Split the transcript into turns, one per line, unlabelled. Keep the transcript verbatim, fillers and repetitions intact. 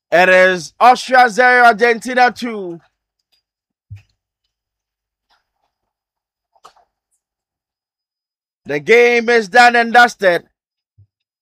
It is Austria zero, Argentina two. The game is done and dusted.